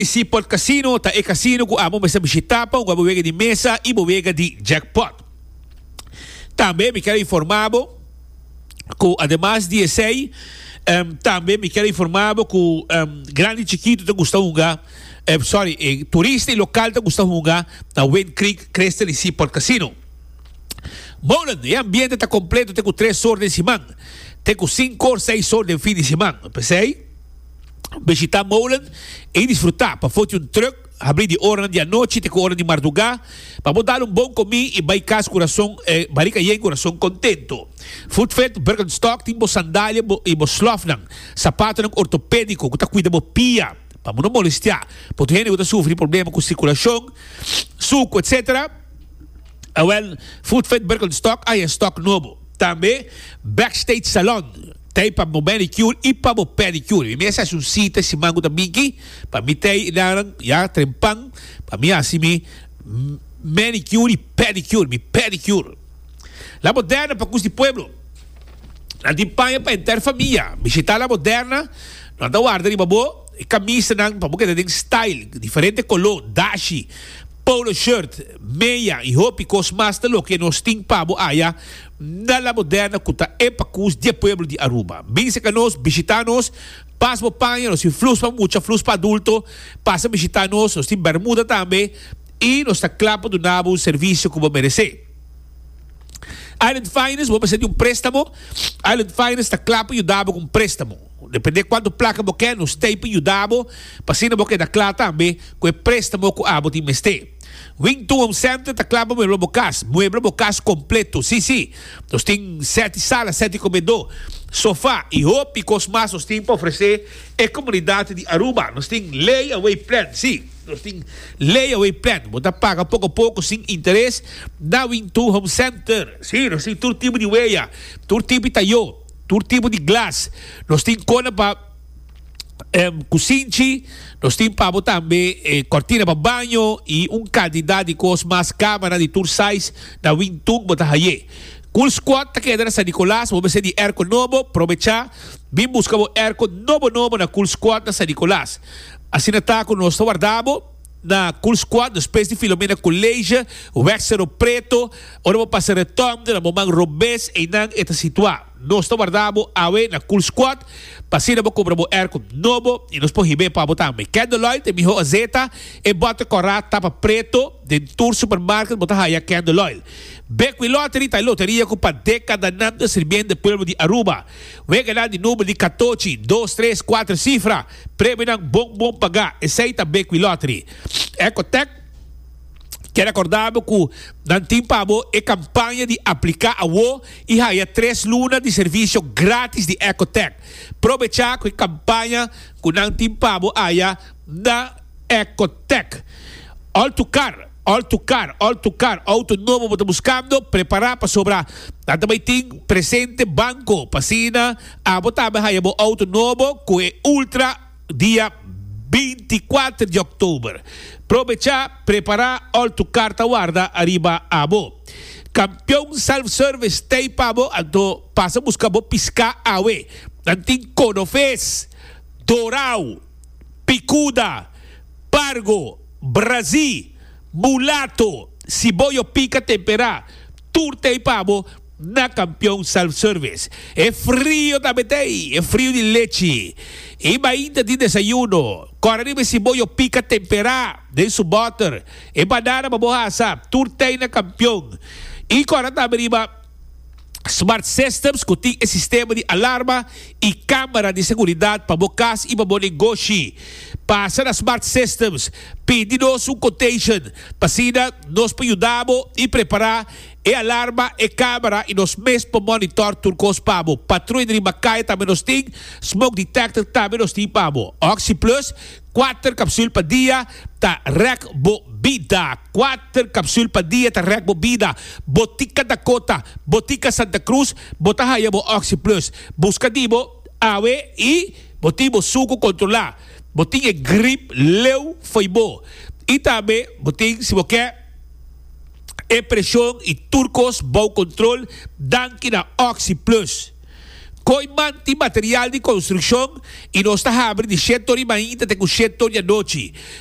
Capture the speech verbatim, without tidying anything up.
Si Port Casino, ta e casino ku amo mesa bisitapa, um abovega de mesa e bovega de jackpot. Também me quero informar que, además de S A, um, também me quero informar que um, grande chiquito te gusta unga, um, sorry, eh, turista e local te gusta unga na Wind Creek Crystal e Si Port Casino. Molen, o ambiente está completo, tem com três horas de semana, tem com cinco ou seis horas de fim de semana. Pensei? Visitar Molen e desfrutar. Para foto um truck, abrir de hora de noite, tem com hora de madrugada, para dar um bom comi e vai casa coração, eh, barica e coração contento. Food Fed, Birkenstock, tem bo sandália e bo slofnang, sapato ng ortopédico, que tá cuida bo pia, para não molestar. Porque gente que sofre problema com circulação, suco, etcétera. Ah, well, Food Fed, Birkenstock, aí é stock novo. Também, Backstage Salon. Tem para o manicure e para o pedicure. Minha essa é um sítio se mango da Mickey. Para mim tem narang, ya trempang. Para mim assim me manicure e pedicure, me pedicure. La Moderna para custo de pueblo. La dimpanha para interfamília. Visitar la Moderna, não dá guarda de babo. E camisa nang para porque tem style, diferente color, dashi. Polo shirt, meia e roupa cosmasta lo que nos tem pabo aya na la Moderna kuta epacus de pueblo de Aruba. Vinse que nos visitanos, passa por panha, nos flus para mucha flus para adulto, passa visitanos, nos tem bermuda também e nos está clapo do nabo serviço como merece. Island Finance, vou fazer de um préstamo. Island Finance está clapo e o dabo com préstamo. Depende de quanto placa você quer, nos tape e o dabo, passina você da clara também, com o préstamo que abo te meste. Wing to Home Center está clapo meu bocas, mueble bocas completo, sim, sim. Nós tem sete salas, sete comedor, sofá e roupa e cosmas, nós tem para oferecer a comunidade de Aruba. Nós tem layaway plan, sim. Nós tem layaway plan. Você paga pouco a pouco, sem interesse, na Wing to Home Center. Sim, nós tem todo tipo de weia, todo tipo de taio. Todo tipo de glass. Nós temos cona para um, cozinha, nós temos para também eh, cortina para banho e um candidato de cosmas câmera de tour size na Wingtung Botahaye. Cool Squad tá quedando San Nicolás, vamos ser de airco novo, aproveitar, vim buscar o airco novo novo na Cool Squad na San Nicolás. Assim está com o nosso guardabo na Cool Squad, depois de Filomena Colégio, o Wexero Preto, ora vou passar retorno na Momang Robes e não está situado. Nós estamos guardando awe na Cool Squad, passina vou comprar o airco novo e nos põe bem para botar também. Candleoil, tem miho azeta e bota corata tapa preto dentro do supermercado, botar aí a Candleoil. Beckway Lottery, tá loteria com para década nada servindo do pueblo de Aruba. Vega lá de número de catorze, dois, três, quatro cifra, prêmio ng bom bom pagar. Aceita Beckway Lottery. Ecotec, quero acordar que não tem pabo é campanha de aplicar a O e há três lunas de serviço grátis de Ecotec. Aproveitar com a campanha que não tem pabo aí da Ecotec. Altucar, Altucar, Altucar, auto novo você buscando, preparar para sobrar. Também tem presente banco, passina, a botar aí o auto novo que é ultra dia vinte e quatro de outubro. Aproveitar, preparar, Altucar Tawarda, arriba abo. Campeão self-service, tem pabo, ando passa buscar bo piscar awe. Nanting Conofes, Doral, Picuda, Pargo, Brasil, Mulato, Ciboyo Pica Tempera, Turte e pabo, na campeão self-service. É frio também tem, é frio de leite. E ainda de desayuno. Corre se boio pica temperar, de su butter. E banana mabuhasa, turtei na campeão. E corre também Smart Systems, que tem sistema de alarma e câmara de segurança para bocas e para o negócio. Passa na Smart Systems, pedindo-nos um quotation. Passina, nós ajudamos e preparar e alarma e câmara e nos mesmo monitor turcos pabo. Patrulha de Macaia também nos tem, smoke detector também nos tem pabo. Oxy Plus, quatro capsulas para dia, tá rec bobida. Quatro capsulas para dia, tá rec bobida. Botica Dakota, Botica Santa Cruz, botahaya mo Oxy Plus. Busca di mo, awe e botibo suco controlar. Botinha grip, leu, foi bom. E também, botinha, se você quer, e pressão e turcos, bom controle, danke na Oxy Plus. Coiman tem material de construção e nós está abrindo de setor e ainda tem o setor de noite.